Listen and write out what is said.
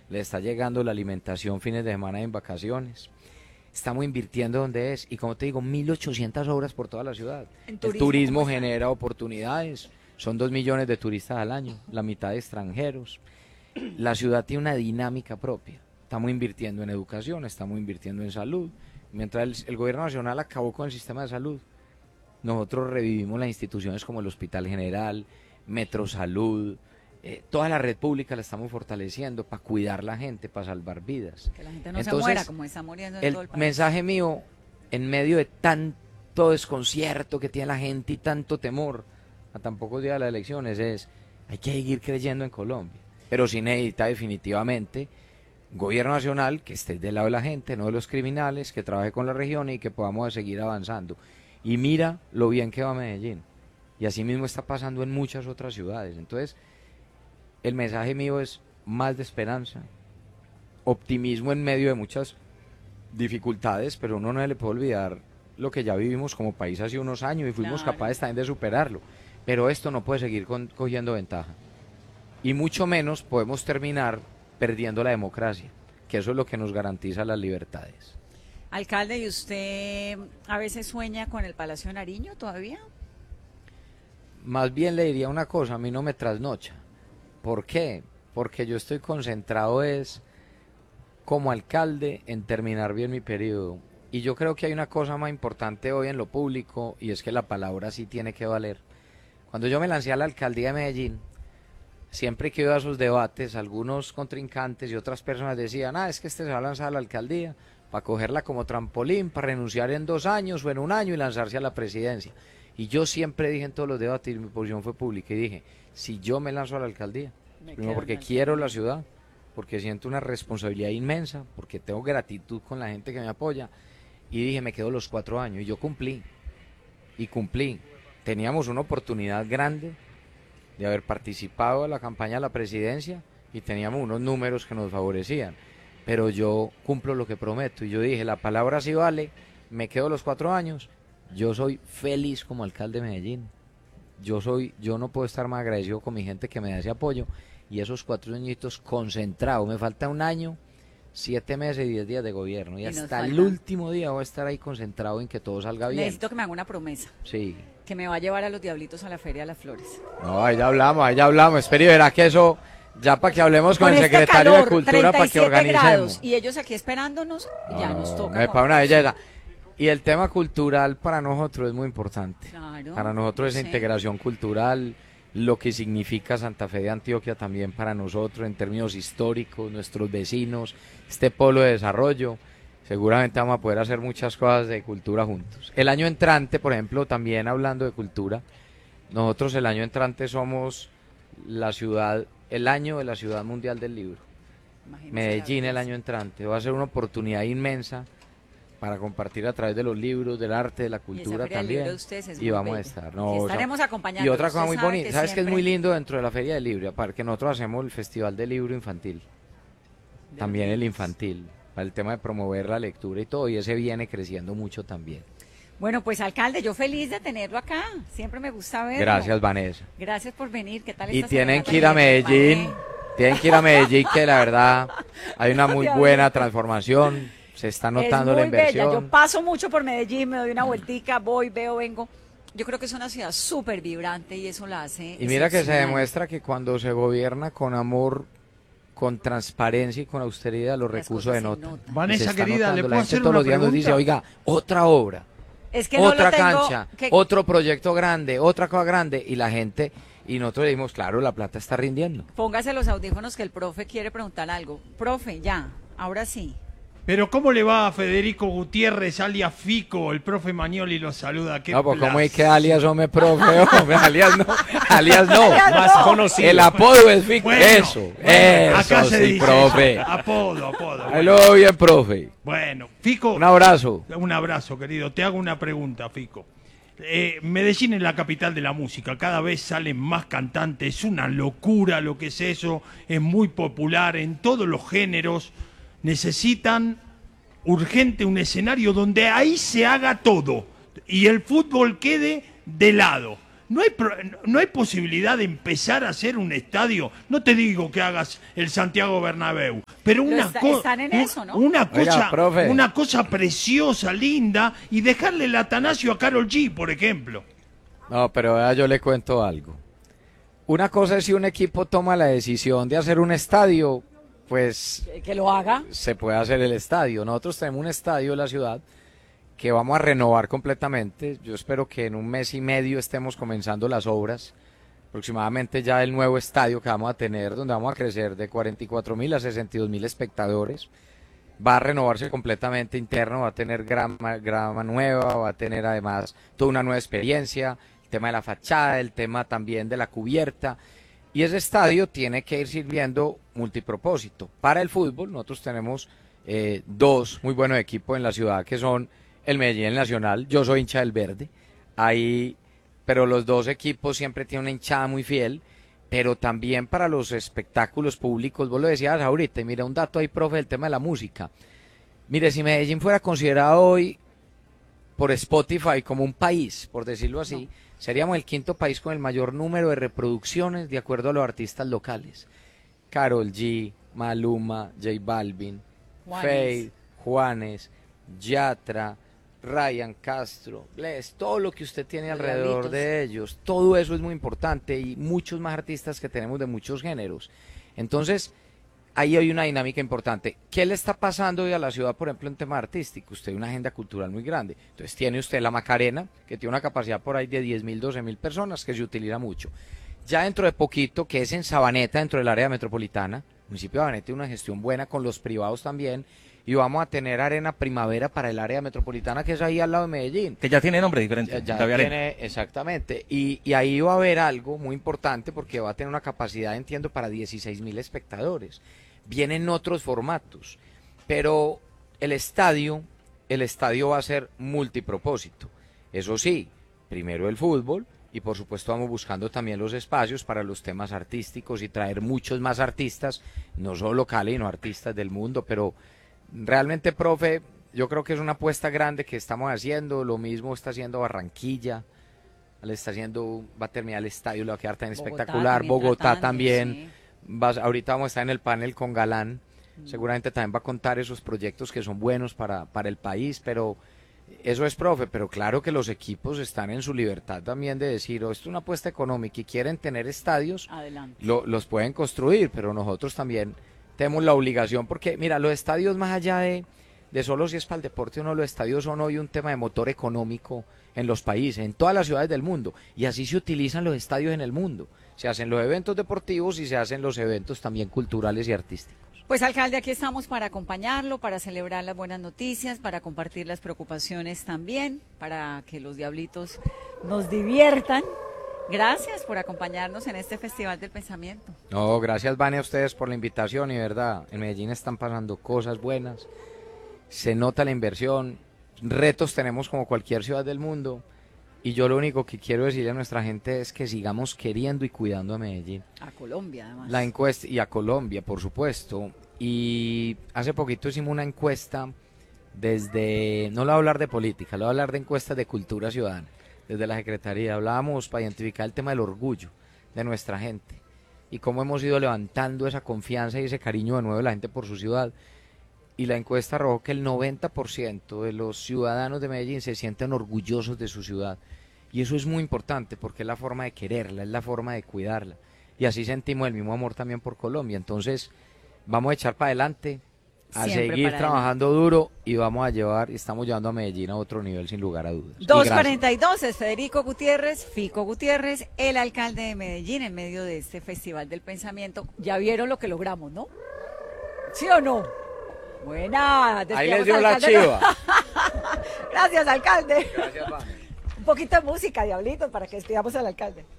le está llegando la alimentación fines de semana en vacaciones. Estamos invirtiendo donde es, y como te digo, 1.800 obras por toda la ciudad. El turismo genera oportunidades, son 2 millones de turistas al año, la mitad de extranjeros. La ciudad tiene una dinámica propia. Estamos invirtiendo en educación, estamos invirtiendo en salud. Mientras el gobierno nacional acabó con el sistema de salud, nosotros revivimos las instituciones como el Hospital General, Metrosalud, toda la red pública la estamos fortaleciendo para cuidar la gente, para salvar vidas. Que la gente no se muera como está muriendo en todo el país. El mensaje mío, en medio de tanto desconcierto que tiene la gente y tanto temor a tan pocos días de las elecciones, es: hay que seguir creyendo en Colombia, pero sí necesita definitivamente gobierno nacional que esté del lado de la gente, no de los criminales, que trabaje con la región y que podamos seguir avanzando. Y mira lo bien que va Medellín, y así mismo está pasando en muchas otras ciudades. Entonces, el mensaje mío es más de esperanza, optimismo en medio de muchas dificultades, pero uno no le puede olvidar lo que ya vivimos como país hace unos años y fuimos capaces también de superarlo. Pero esto no puede seguir cogiendo ventaja. Y mucho menos podemos terminar perdiendo la democracia, que eso es lo que nos garantiza las libertades. Alcalde, ¿y usted a veces sueña con el Palacio de Nariño todavía? Más bien le diría una cosa: a mí no me trasnocha. ¿Por qué? Porque yo estoy concentrado como alcalde en terminar bien mi periodo. Y yo creo que hay una cosa más importante hoy en lo público, y es que la palabra sí tiene que valer. Cuando yo me lancé a la alcaldía de Medellín, siempre que iba a esos debates, algunos contrincantes y otras personas decían: es que este se va a lanzar a la alcaldía para cogerla como trampolín, para renunciar en 2 años o en 1 año y lanzarse a la presidencia. Y yo siempre dije en todos los debates, y mi posición fue pública, y dije: si yo me lanzo a la alcaldía, primero porque quiero la ciudad, porque siento una responsabilidad inmensa, porque tengo gratitud con la gente que me apoya, y dije: me quedo los 4 años, y yo cumplí, teníamos una oportunidad grande de haber participado en la campaña de la presidencia, y teníamos unos números que nos favorecían, pero yo cumplo lo que prometo, y yo dije: la palabra sí vale, me quedo los 4 años, yo soy feliz como alcalde de Medellín. Yo no puedo estar más agradecido con mi gente que me da ese apoyo, y esos 4 añitos concentrados. Me falta 1 año, 7 meses y 10 días de gobierno, y hasta el último día voy a estar ahí concentrado en que todo salga bien. Necesito que me haga una promesa. Sí. Que me va a llevar a los Diablitos a la Feria de las Flores. No, ahí ya hablamos. Espera y verá que eso, ya para que hablemos con el secretario de Cultura, para que organicemos. Grados, y ellos aquí esperándonos, ya nos toca. Para una belleza. Y el tema cultural para nosotros es muy importante. Claro, para nosotros esa integración cultural, lo que significa Santa Fe de Antioquia también para nosotros en términos históricos, nuestros vecinos, este polo de desarrollo. Seguramente vamos a poder hacer muchas cosas de cultura juntos. El año entrante, por ejemplo, también hablando de cultura, nosotros el año entrante somos el año de la Ciudad Mundial del Libro. Imagínese Medellín el año entrante. Va a ser una oportunidad inmensa para compartir a través de los libros, del arte, de la cultura también. Y vamos a estar. Estaremos acompañando. Y otra cosa muy bonita, ¿sabes qué es muy lindo dentro de la Feria del Libro? Aparte que nosotros hacemos el Festival del Libro Infantil. También el infantil, para el tema de promover la lectura y todo, y ese viene creciendo mucho también. Bueno, pues alcalde, yo feliz de tenerlo acá, siempre me gusta verlo. Gracias, Vanessa. Gracias por venir, ¿qué tal? Y tienen que ir a Medellín, que la verdad hay una muy buena transformación, se está notando la inversión. Bella. Yo paso mucho por Medellín, me doy una vueltica, voy, veo, vengo. Yo creo que es una ciudad súper vibrante y eso la hace. Y mira que se demuestra que cuando se gobierna con amor, con transparencia y con austeridad, los recursos se notan. Vanessa, querida, ¿le puedo hacer todos una los días pregunta? Nos dice: oiga, otra obra, es que otra cancha, otro proyecto grande, otra cosa grande, y la gente, y nosotros decimos: claro, la plata está rindiendo. Póngase los audífonos que el profe quiere preguntar algo. Profe, ya, ahora sí. Pero ¿cómo le va a Federico Gutiérrez, alias Fico? El profe Magnoli lo saluda. No, pues ¿cómo es que alias hombre, profe? Hombre, alias no. Más conocido. El apodo es Fico. Bueno, eso, acá se dice profe. Apodo. Hello, bien, profe. Bueno, Fico. Un abrazo. Un abrazo, querido. Te hago una pregunta, Fico. Medellín es la capital de la música, cada vez salen más cantantes, es una locura lo que es eso, es muy popular en todos los géneros. Necesitan urgente un escenario donde ahí se haga todo y el fútbol quede de lado. no hay posibilidad de empezar a hacer un estadio. No te digo que hagas el Santiago Bernabéu, pero están en eso, ¿no? una Oiga, profe. cosa preciosa, linda, y dejarle el Atanasio a Karol G, por ejemplo. No, pero vea, yo le cuento algo. Una cosa es si un equipo toma la decisión de hacer un estadio, pues Que lo haga. se puede hacer el estadio. Nosotros tenemos un estadio en la ciudad que vamos a renovar completamente. Yo espero que en un mes y medio estemos comenzando las obras. Aproximadamente ya el nuevo estadio que vamos a tener, donde vamos a crecer de 44.000 a 62.000 espectadores. Va a renovarse completamente interno, va a tener grama nueva, va a tener además toda una nueva experiencia, el tema de la fachada, el tema también de la cubierta. Y ese estadio tiene que ir sirviendo multipropósito. Para el fútbol, nosotros tenemos dos muy buenos equipos en la ciudad, que son el Medellín y el Nacional. Yo soy hincha del Verde, ahí, pero los dos equipos siempre tienen una hinchada muy fiel. Pero también para los espectáculos públicos, vos lo decías ahorita, y mira un dato ahí, profe, del tema de la música. Mire, si Medellín fuera considerado hoy por Spotify como un país, por decirlo así, seríamos el quinto país con el mayor número de reproducciones de acuerdo a los artistas locales. Karol G, Maluma, J Balvin, Feid, Juanes, Yatra, Ryan Castro, Bless, todo lo que usted tiene alrededor de ellos, todo eso es muy importante y muchos más artistas que tenemos de muchos géneros. Entonces, ahí hay una dinámica importante. ¿Qué le está pasando hoy a la ciudad, por ejemplo, en tema artístico? Usted tiene una agenda cultural muy grande. Entonces, tiene usted la Macarena, que tiene una capacidad por ahí de 10.000, 12.000 personas, que se utiliza mucho. Ya dentro de poquito, que es en Sabaneta, dentro del área metropolitana, el municipio de Sabaneta tiene una gestión buena con los privados también, y vamos a tener Arena Primavera para el área metropolitana, que es ahí al lado de Medellín. Que ya tiene nombre diferente. Ya tiene, exactamente. Y ahí va a haber algo muy importante porque va a tener una capacidad, entiendo, para 16.000 espectadores. Vienen otros formatos, pero el estadio va a ser multipropósito. Eso sí, primero el fútbol y por supuesto vamos buscando también los espacios para los temas artísticos y traer muchos más artistas, no solo locales, sino artistas del mundo, pero realmente, profe, yo creo que es una apuesta grande que estamos haciendo. Lo mismo está haciendo Barranquilla, va a terminar el estadio, le va a quedar tan espectacular. Bogotá también. Sí. Ahorita vamos a estar en el panel con Galán. Seguramente también va a contar esos proyectos que son buenos para el país, pero eso es, profe. Pero claro que los equipos están en su libertad también de decir, esto es una apuesta económica y quieren tener estadios, los pueden construir, pero nosotros también tenemos la obligación, porque mira, los estadios más allá de solo si es para el deporte o no, los estadios son hoy un tema de motor económico en los países, en todas las ciudades del mundo, y así se utilizan los estadios en el mundo. Se hacen los eventos deportivos y se hacen los eventos también culturales y artísticos. Pues, alcalde, aquí estamos para acompañarlo, para celebrar las buenas noticias, para compartir las preocupaciones también, para que los diablitos nos diviertan. Gracias por acompañarnos en este Festival del Pensamiento. No, gracias, Vane, a ustedes por la invitación y verdad, en Medellín están pasando cosas buenas, se nota la inversión, retos tenemos como cualquier ciudad del mundo y yo lo único que quiero decirle a nuestra gente es que sigamos queriendo y cuidando a Medellín. A Colombia, además. La encuesta, y a Colombia, por supuesto, y hace poquito hicimos una encuesta no le voy a hablar de política, le voy a hablar de encuestas de cultura ciudadana. Desde la Secretaría hablábamos para identificar el tema del orgullo de nuestra gente y cómo hemos ido levantando esa confianza y ese cariño de nuevo de la gente por su ciudad. Y la encuesta arrojó que el 90% de los ciudadanos de Medellín se sienten orgullosos de su ciudad. Y eso es muy importante porque es la forma de quererla, es la forma de cuidarla. Y así sentimos el mismo amor también por Colombia. Entonces, vamos a echar para adelante, a seguir trabajando duro y estamos llevando a Medellín a otro nivel sin lugar a dudas. 2:42 es Federico Gutiérrez, Fico Gutiérrez, el alcalde de Medellín en medio de este Festival del Pensamiento. Ya vieron lo que logramos, ¿no? ¿Sí o no? Buena. Ahí les dio la chiva. Gracias, alcalde. Gracias, Vane. Un poquito de música, diablitos, para que despidamos al alcalde.